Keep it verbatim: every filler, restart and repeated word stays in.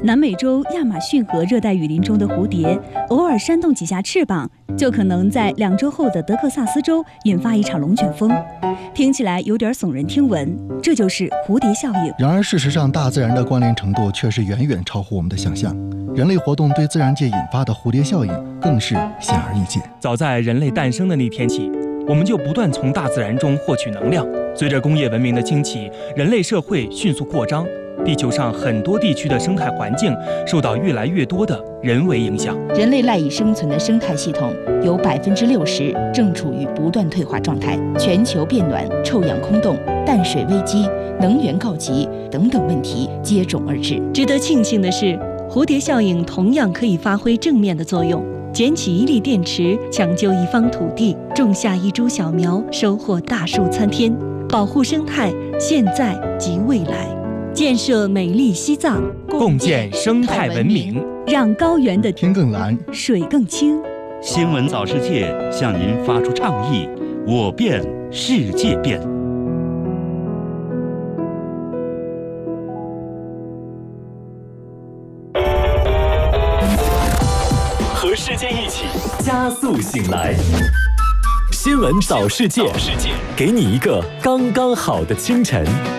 南美洲亚马逊河热带雨林中的蝴蝶，偶尔扇动几下翅膀，就可能在两周后的德克萨斯州引发一场龙卷风。听起来有点耸人听闻，这就是蝴蝶效应。 然而，事实上，大自然的关联程度却是远远超乎我们的想象。人类活动对自然界引发的蝴蝶效应更是显而易见。 早在人类诞生的那天起，我们就不断从大自然中获取能量。随着工业文明的兴起，人类社会迅速扩张，地球上很多地区的生态环境受到越来越多的人为影响。 人类赖以生存的生态系统有百分之六十正处于不断退化状态，全球变暖、臭氧空洞、淡水危机、能源告急等等问题接踵而至。 值得庆幸的是，蝴蝶效应同样可以发挥正面的作用。捡起一粒电池，抢救一方土地，种下一株小苗，收获大树参天。保护生态，现在及未来。建设美丽西藏， 共建生态文明， 让高原的天更蓝， 水更清。 新闻早世界向您发出倡议：我变，世界变。 和世界一起加速醒来。新闻早世界，给你一个刚刚好的清晨。